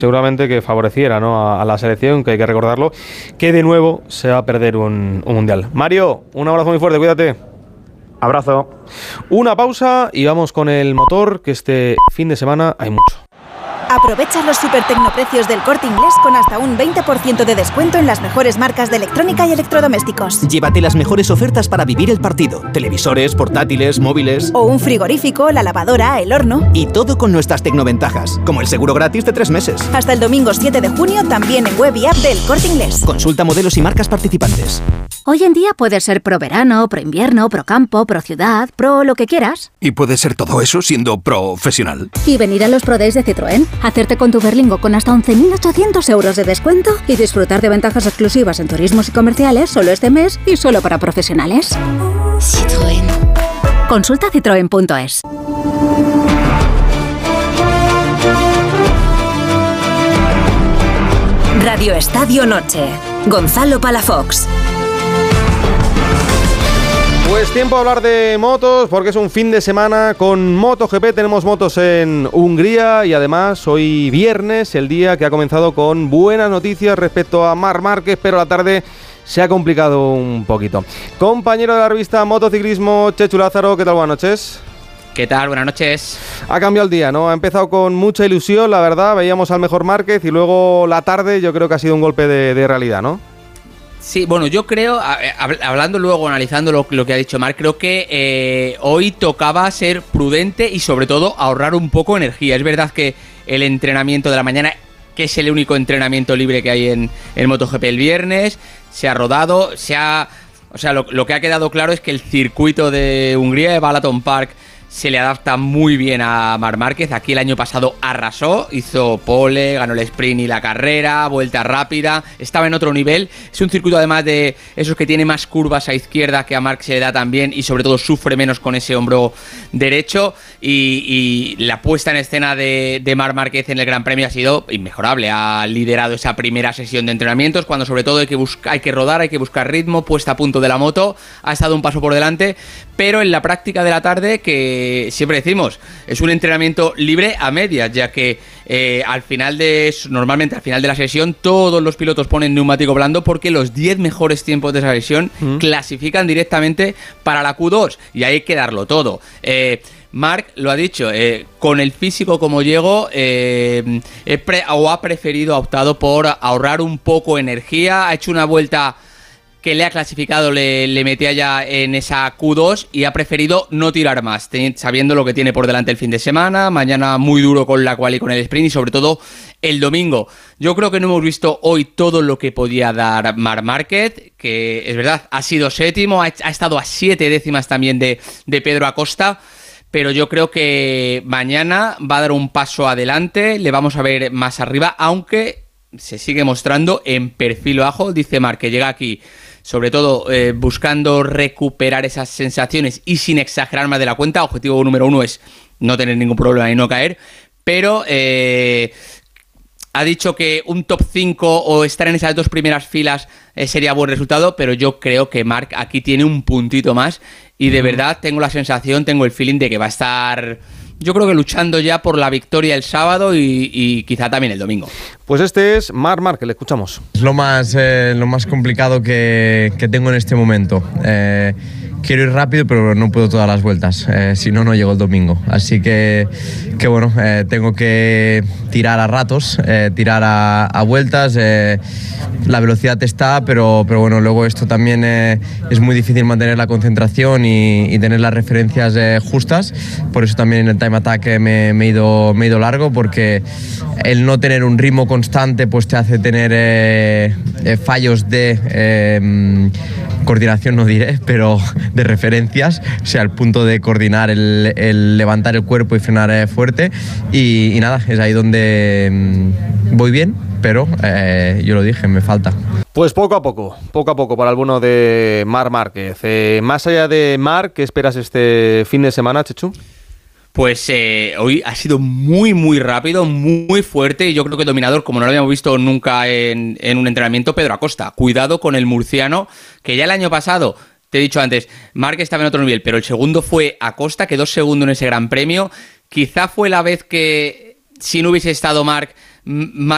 seguramente que favoreciera, ¿no?, a la selección, que hay que recordarlo, que de nuevo se va a perder un mundial. Mario, un abrazo muy fuerte, cuídate. Abrazo. Una pausa y vamos con el motor, que este fin de semana hay mucho. Aprovecha los super tecnoprecios del Corte Inglés con hasta un 20% de descuento en las mejores marcas de electrónica y electrodomésticos. Llévate las mejores ofertas para vivir el partido. Televisores, portátiles, móviles... O un frigorífico, la lavadora, el horno... Y todo con nuestras tecnoventajas, como el seguro gratis de 3 meses. Hasta el domingo 7 de junio, también en web y app del Corte Inglés. Consulta modelos y marcas participantes. Hoy en día puedes ser pro verano, pro invierno, pro campo, pro ciudad, pro lo que quieras. Y puedes ser todo eso siendo profesional. Y venir a los Pro Days de Citroën, hacerte con tu Berlingo con hasta 11.800 euros de descuento y disfrutar de ventajas exclusivas en turismos y comerciales solo este mes y solo para profesionales. Citroën. Consulta citroen.es. Radio Estadio Noche. Gonzalo Palafox. Pues tiempo a hablar de motos, porque es un fin de semana con MotoGP. Tenemos motos en Hungría y además hoy viernes, el día que ha comenzado con buenas noticias respecto a Marc Márquez, pero la tarde se ha complicado un poquito. Compañero de la revista Motociclismo, Chechu Lázaro, ¿qué tal? Buenas noches. ¿Qué tal? Buenas noches. Ha cambiado el día, ¿no? Ha empezado con mucha ilusión, la verdad. Veíamos al mejor Márquez y luego la tarde yo creo que ha sido un golpe de realidad, ¿no? Sí, bueno, yo creo, hablando luego, analizando lo que ha dicho Marc, creo que hoy tocaba ser prudente y sobre todo ahorrar un poco energía. Es verdad que el entrenamiento de la mañana, que es el único entrenamiento libre que hay en MotoGP el viernes, se ha rodado, lo que ha quedado claro es que el circuito de Hungría, de Balaton Park, se le adapta muy bien a Marc Márquez. Aquí el año pasado arrasó, hizo pole, ganó el sprint y la carrera, vuelta rápida, estaba en otro nivel. Es un circuito además de esos que tiene más curvas a izquierda, que a Marc se le da también, y sobre todo sufre menos con ese hombro derecho, y la puesta en escena de Marc Márquez en el Gran Premio ha sido inmejorable. Ha liderado esa primera sesión de entrenamientos, cuando sobre todo hay que rodar, hay que buscar ritmo, puesta a punto de la moto, ha estado un paso por delante, pero en la práctica de la tarde, que siempre decimos, es un entrenamiento libre a medias, ya que normalmente al final de la sesión todos los pilotos ponen neumático blando, porque los 10 mejores tiempos de esa sesión clasifican directamente para la Q2 y hay que darlo todo. Marc lo ha dicho, con el físico como llego, ha optado por ahorrar un poco energía, ha hecho una vuelta que le ha clasificado, le metía ya en esa Q2 y ha preferido no tirar más, sabiendo lo que tiene por delante el fin de semana, mañana muy duro con la quali y con el sprint, y sobre todo el domingo. Yo creo que no hemos visto hoy todo lo que podía dar Marc Márquez, que es verdad, ha sido séptimo, ha estado a 7 décimas también de Pedro Acosta, pero yo creo que mañana va a dar un paso adelante, le vamos a ver más arriba, aunque se sigue mostrando en perfil bajo. Dice Marc que llega aquí sobre todo buscando recuperar esas sensaciones y sin exagerar más de la cuenta. Objetivo número 1 es no tener ningún problema y no caer, pero ha dicho que un top 5 o estar en esas 2 primeras filas sería buen resultado, pero yo creo que Marc aquí tiene un puntito más y de verdad tengo la sensación, tengo el feeling de que va a estar, yo creo que luchando ya por la victoria el sábado y quizá también el domingo. Pues este es Marc Márquez, le escuchamos. Es lo más complicado que tengo en este momento. Quiero ir rápido, pero no puedo todas las vueltas, si no, no llego el domingo. Así que bueno, tengo que tirar a ratos, tirar a vueltas. La velocidad está, pero bueno, luego esto también es muy difícil mantener la concentración y tener las referencias justas. Por eso también en el time attack me he ido largo, porque el no tener un ritmo constante pues te hace tener fallos de coordinación, no diré, pero de referencias, o sea, el punto de coordinar el levantar el cuerpo y frenar fuerte, y nada, es ahí donde voy bien, pero yo lo dije, me falta. Pues poco a poco para el bueno de Marc Márquez. Más allá de Marc, ¿qué esperas este fin de semana, Chechu? Pues hoy ha sido muy muy rápido, muy fuerte, y yo creo que dominador, como no lo habíamos visto nunca en un entrenamiento, Pedro Acosta. Cuidado con el murciano, que ya el año pasado, te he dicho antes, Marc estaba en otro nivel, pero el segundo fue Acosta, quedó segundo en ese Gran Premio. Quizá fue la vez que, si no hubiese estado Marc, más